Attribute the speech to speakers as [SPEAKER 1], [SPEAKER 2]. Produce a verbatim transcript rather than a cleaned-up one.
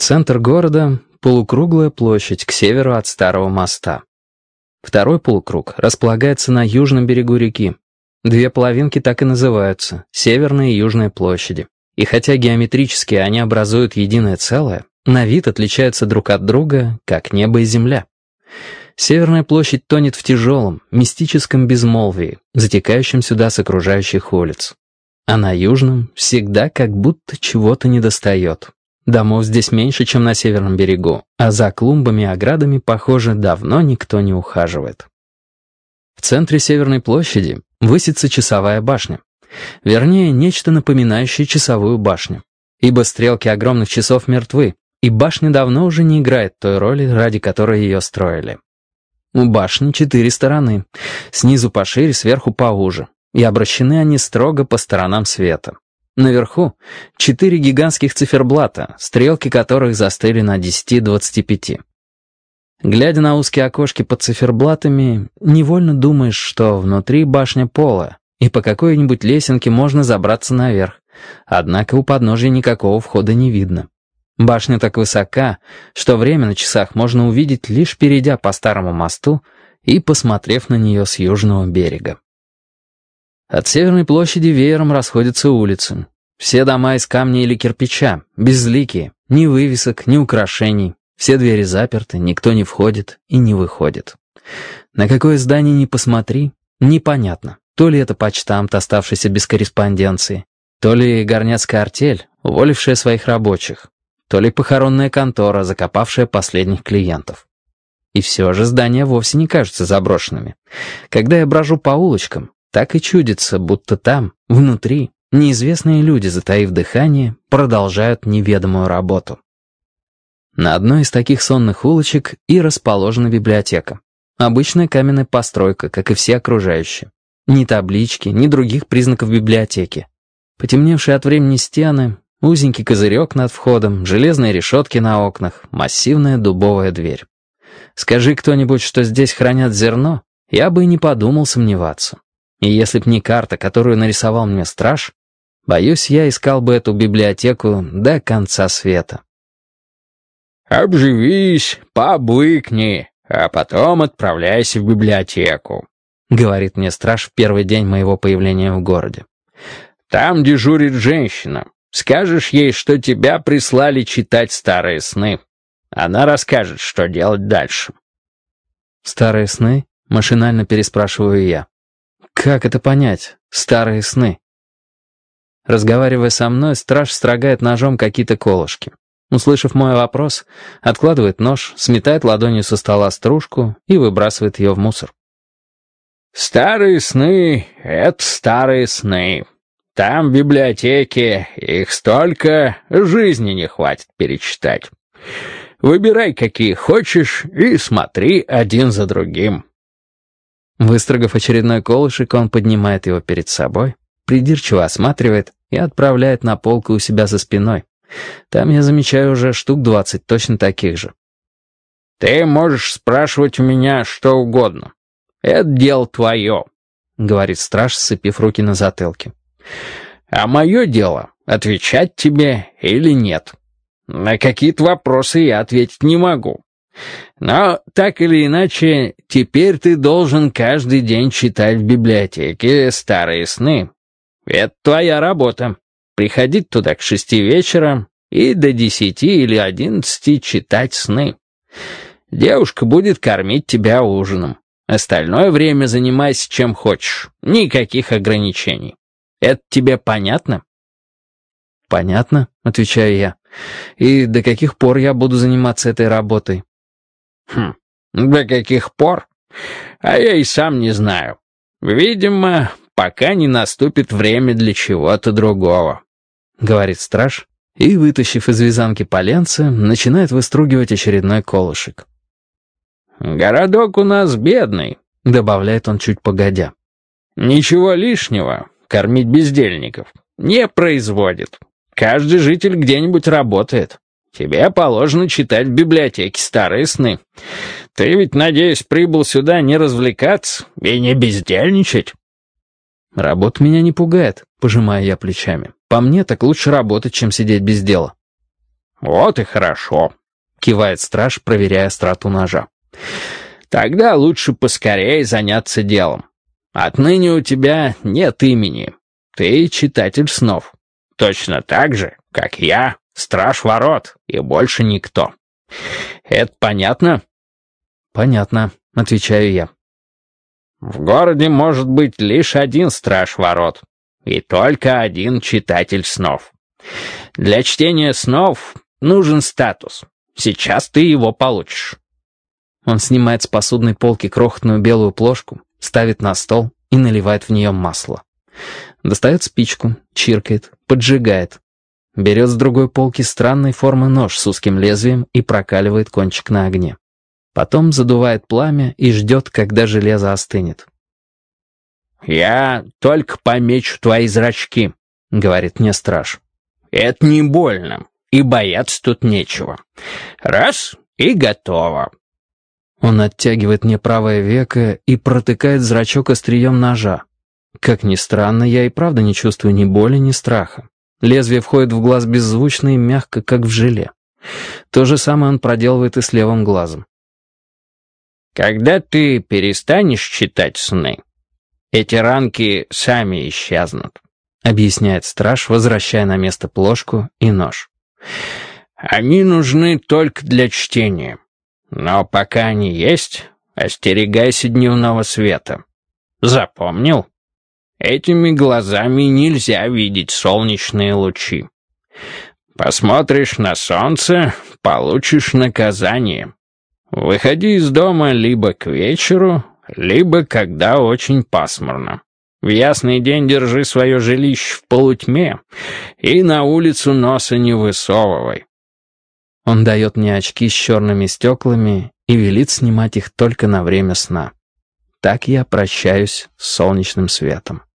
[SPEAKER 1] Центр города — полукруглая площадь к северу от старого моста. Второй полукруг располагается на южном берегу реки. Две половинки так и называются — Северная и Южная площади. И хотя геометрически они образуют единое целое, на вид отличаются друг от друга, как небо и земля. Северная площадь тонет в тяжелом, мистическом безмолвии, затекающем сюда с окружающих улиц. А на Южном всегда как будто чего-то недостает. Домов здесь меньше, чем на северном берегу, а за клумбами и оградами, похоже, давно никто не ухаживает. В центре Северной площади высится часовая башня. Вернее, нечто напоминающее часовую башню. Ибо стрелки огромных часов мертвы, и башня давно уже не играет той роли, ради которой ее строили. У башни четыре стороны, снизу пошире, сверху поуже, и обращены они строго по сторонам света. Наверху четыре гигантских циферблата, стрелки которых застыли на десяти-двадцати пяти. Глядя на узкие окошки под циферблатами, невольно думаешь, что внутри башня полая, и по какой-нибудь лесенке можно забраться наверх, однако у подножия никакого входа не видно. Башня так высока, что время на часах можно увидеть, лишь перейдя по старому мосту и посмотрев на нее с южного берега. От Северной площади веером расходятся улицы. Все дома из камня или кирпича, безликие, ни вывесок, ни украшений. Все двери заперты, никто не входит и не выходит. На какое здание ни посмотри, непонятно, то ли это почтамт, оставшийся без корреспонденции, то ли горняцкая артель, уволившая своих рабочих, то ли похоронная контора, закопавшая последних клиентов. И все же здания вовсе не кажутся заброшенными. Когда я брожу по улочкам, так и чудится, будто там, внутри, неизвестные люди, затаив дыхание, продолжают неведомую работу. На одной из таких сонных улочек и расположена библиотека. Обычная каменная постройка, как и все окружающие. Ни таблички, ни других признаков библиотеки. Потемневшие от времени стены, узенький козырек над входом, железные решетки на окнах, массивная дубовая дверь. Скажи кто-нибудь, что здесь хранят зерно, я бы и не подумал сомневаться. И если б не карта, которую нарисовал мне страж, боюсь, я искал бы эту библиотеку до конца света.
[SPEAKER 2] «Обживись, побыкни, а потом отправляйся в библиотеку», — говорит мне страж в первый день моего появления в городе. «Там дежурит женщина. Скажешь ей, что тебя прислали читать старые сны. Она расскажет, что делать дальше».
[SPEAKER 1] «Старые сны?» — машинально переспрашиваю я. «Как это понять? Старые сны?» Разговаривая со мной, страж строгает ножом какие-то колышки. Услышав мой вопрос, откладывает нож, сметает ладонью со стола стружку и выбрасывает ее в мусор.
[SPEAKER 2] «Старые сны — это старые сны. Там, в библиотеке, их столько, жизни не хватит перечитать. Выбирай, какие хочешь, и смотри один за другим».
[SPEAKER 1] Выстрогав очередной колышек, он поднимает его перед собой, придирчиво осматривает и отправляет на полку у себя за спиной. Там я замечаю уже штук двадцать точно таких же.
[SPEAKER 2] «Ты можешь спрашивать у меня что угодно. Это дело твое», — говорит страж, сцепив руки на затылке. «А мое дело — отвечать тебе или нет. На какие-то вопросы я ответить не могу. Но, так или иначе, теперь ты должен каждый день читать в библиотеке старые сны. Это твоя работа. Приходить туда к шести вечера и до десяти или одиннадцати читать сны. Девушка будет кормить тебя ужином. Остальное время занимайся чем хочешь. Никаких ограничений. Это тебе понятно?»
[SPEAKER 1] «Понятно», — отвечаю я. «И до каких пор я буду заниматься этой работой?»
[SPEAKER 2] «Хм, до каких пор? А я и сам не знаю. Видимо, пока не наступит время для чего-то другого»,
[SPEAKER 1] — говорит страж, и, вытащив из вязанки поленце, начинает выстругивать очередной колышек.
[SPEAKER 2] «Городок у нас бедный», — добавляет он чуть погодя. «Ничего лишнего, кормить бездельников, не производит. Каждый житель где-нибудь работает. Тебе положено читать в библиотеке старые сны. Ты ведь, надеюсь, прибыл сюда не развлекаться и не бездельничать?»
[SPEAKER 1] «Работа меня не пугает», — пожимаю я плечами. «По мне, так лучше работать, чем сидеть без дела».
[SPEAKER 2] Вот и хорошо», — кивает страж, проверяя остроту ножа. «Тогда лучше поскорее заняться делом. Отныне у тебя нет имени. Ты читатель снов. Точно так же, как я, страж ворот, и больше никто. Это понятно?»
[SPEAKER 1] «Понятно», — отвечаю я.
[SPEAKER 2] «В городе может быть лишь один страж ворот, и только один читатель снов. Для чтения снов нужен статус. Сейчас ты его получишь».
[SPEAKER 1] Он снимает с посудной полки крохотную белую плошку, ставит на стол и наливает в нее масло. Достает спичку, чиркает, поджигает. Берет с другой полки странной формы нож с узким лезвием и прокаливает кончик на огне. Потом задувает пламя и ждет, когда железо остынет.
[SPEAKER 2] «Я только помечу твои зрачки», — говорит мне страж. «Это не больно, и бояться тут нечего. Раз — и готово».
[SPEAKER 1] Он оттягивает мне правое веко и протыкает зрачок острием ножа. Как ни странно, я и правда не чувствую ни боли, ни страха. Лезвие входит в глаз беззвучно и мягко, как в желе. То же самое он проделывает и с левым глазом.
[SPEAKER 2] «Когда ты перестанешь читать сны, эти ранки сами исчезнут», — объясняет страж, возвращая на место плошку и нож. «Они нужны только для чтения. Но пока они есть, остерегайся дневного света. Запомнил? Этими глазами нельзя видеть солнечные лучи. Посмотришь на солнце — получишь наказание. Выходи из дома либо к вечеру, либо когда очень пасмурно. В ясный день держи свое жилище в полутьме и на улицу носа не высовывай».
[SPEAKER 1] Он дает мне очки с черными стеклами и велит снимать их только на время сна. Так я прощаюсь с солнечным светом.